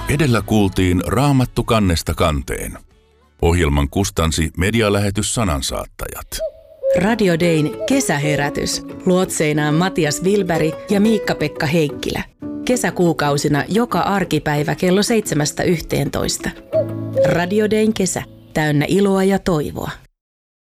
Edellä kuultiin Raamattu kannesta kanteen. Ohjelman kustansi medialähetys Sanansaattajat. Radio Dayn kesäherätys. Luotseinaan Matias Wilberg ja Miikka-Pekka Heikkilä. Kesäkuukausina joka arkipäivä kello 7–11. Radio Dayn kesä. Täynnä iloa ja toivoa.